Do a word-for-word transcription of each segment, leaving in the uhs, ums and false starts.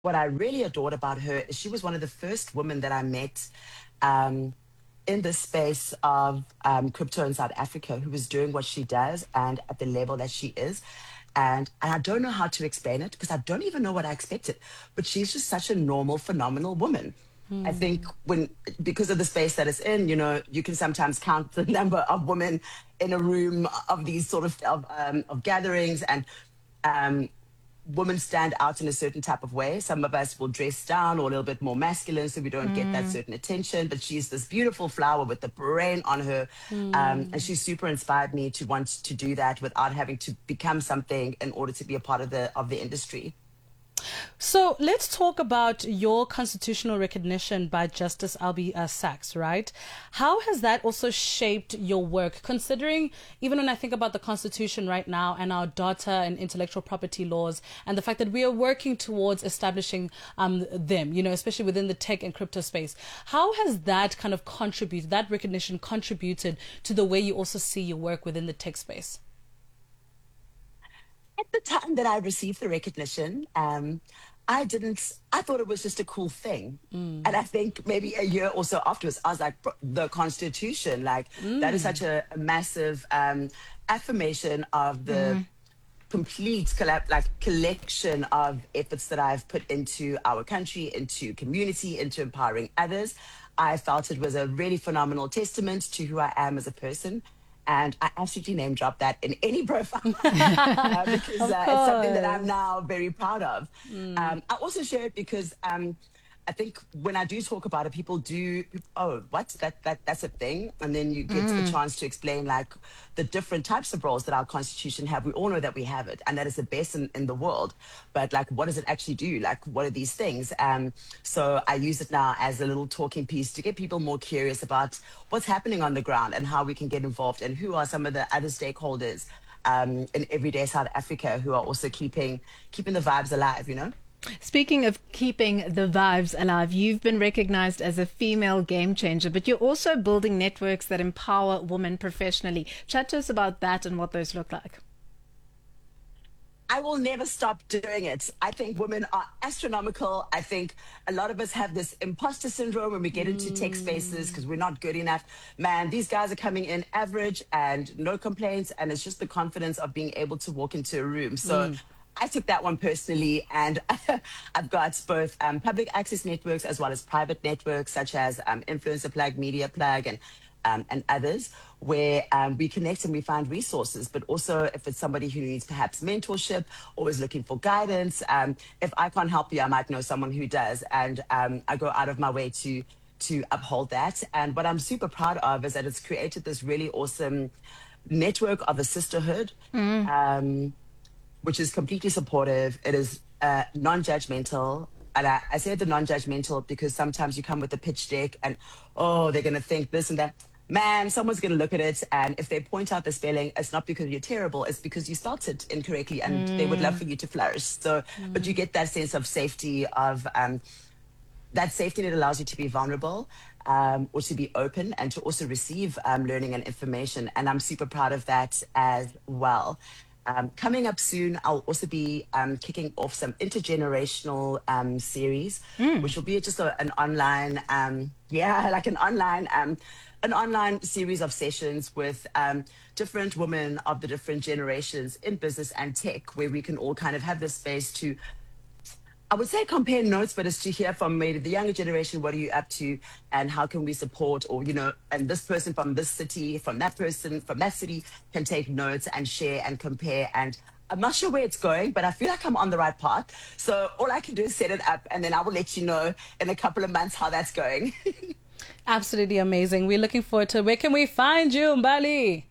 what I really adored about her is she was one of the first women that I met um, in the space of um, crypto in South Africa who was doing what she does and at the level that she is. And, and I don't know how to explain it because I don't even know what I expected. But she's just such a normal, phenomenal woman. I think when, because of the space that it's in, you know, you can sometimes count the number of women in a room of these sort of of, um, of gatherings, and um, women stand out in a certain type of way. Some of us will dress down or a little bit more masculine, so we don't get that certain attention. But she's this beautiful flower with the brain on her, um, and she super inspired me to want to do that without having to become something in order to be a part of the of the industry. So let's talk about your constitutional recognition by Justice Albie uh, Sachs, right? How has that also shaped your work? Considering, even when I think about the Constitution right now and our data and intellectual property laws and the fact that we are working towards establishing um, them, you know, especially within the tech and crypto space, how has that kind of contributed, that recognition contributed to the way you also see your work within the tech space? At the time that I received the recognition, um, I didn't, I thought it was just a cool thing. Mm. And I think maybe a year or so afterwards, I was like, the Constitution, like mm. that is such a, a massive um, affirmation of the mm. complete collab- like collection of efforts that I've put into our country, into community, into empowering others. I felt it was a really phenomenal testament to who I am as a person. And I absolutely name drop that in any profile uh, because uh, it's something that I'm now very proud of. Mm. Um, I also share it because um, I think when I do talk about it, people do, oh, what? That, that, that's a thing. And then you get mm. a chance to explain like the different types of roles that our Constitution have. We all know that we have it and that is the best in, in the world. But like, what does it actually do? Like, what are these things? Um, so I use it now as a little talking piece to get people more curious about what's happening on the ground and how we can get involved and who are some of the other stakeholders um, in everyday South Africa who are also keeping keeping the vibes alive, you know? Speaking of keeping the vibes alive, you've been recognized as a female game changer, but you're also building networks that empower women professionally. Chat to us about that and what those look like. I will never stop doing it. I think women are astronomical. I think a lot of us have this imposter syndrome when we get into tech spaces because we're not good enough. Man, these guys are coming in average and no complaints, and it's just the confidence of being able to walk into a room. So. Mm. I took that one personally, and I've got both um, public access networks as well as private networks, such as um, Influencer Plug, Media Plug, and um, and others, where um, we connect and we find resources. But also, if it's somebody who needs perhaps mentorship or is looking for guidance, um, if I can't help you, I might know someone who does, and um, I go out of my way to to uphold that. And what I'm super proud of is that it's created this really awesome network of a sisterhood. Mm. Um, which is completely supportive. It is uh, non-judgmental. And I, I say the non-judgmental because sometimes you come with a pitch deck and, oh, they're going to think this and that. Man, someone's going to look at it. And if they point out the spelling, it's not because you're terrible. It's because you spelled it incorrectly and mm. they would love for you to flourish. So, mm. but you get that sense of safety of, um, that safety net allows you to be vulnerable um, or to be open and to also receive um, learning and information. And I'm super proud of that as well. Um, coming up soon, I'll also be um, kicking off some intergenerational um, series, mm. which will be just a, an online, um, yeah, like an online, um, an online series of sessions with um, different women of the different generations in business and tech, where we can all kind of have this space to, I would say compare notes, but it's to hear from maybe the younger generation, what are you up to and how can we support, or, you know, and this person from this city, from that person, from that city can take notes and share and compare. And I'm not sure where it's going, but I feel like I'm on the right path. So all I can do is set it up and then I will let you know in a couple of months how that's going. Absolutely amazing. We're looking forward to it. Where can we find you, Mbali?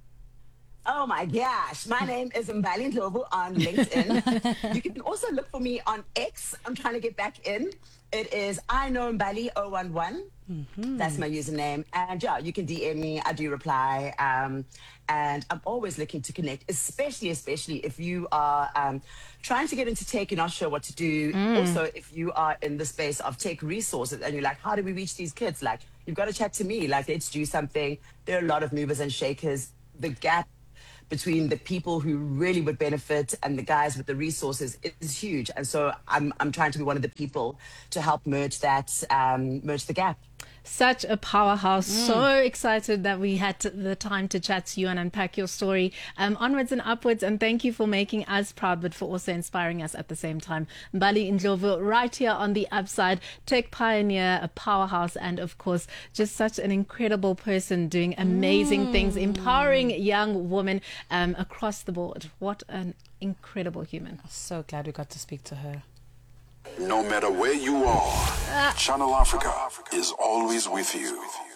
Oh my gosh, my name is Mbali Ndlovu on LinkedIn. You can also look for me on X. I'm trying to get back in. It is I know Mbali zero one one. Mm-hmm. That's my username. And yeah, you can D M me. I do reply. Um, and I'm always looking to connect, especially, especially if you are um, trying to get into tech, you're not sure what to do. Mm. Also, if you are in the space of tech resources and you're like, how do we reach these kids? Like, you've got to chat to me. Like, let's do something. There are a lot of movers and shakers. The gap between the people who really would benefit and the guys with the resources is huge. And so I'm I'm trying to be one of the people to help merge that, um, merge the gap. Such a powerhouse. Mm. So excited that we had to, the time to chat to you and unpack your story. Um, onwards and upwards. And thank you for making us proud, but for also inspiring us at the same time. Mbali Ndlovu, right here on the upside, tech pioneer, a powerhouse, and of course, just such an incredible person doing amazing mm. things, empowering young women um, across the board. What an incredible human. So glad we got to speak to her. No matter where you are, Channel Africa is always with you.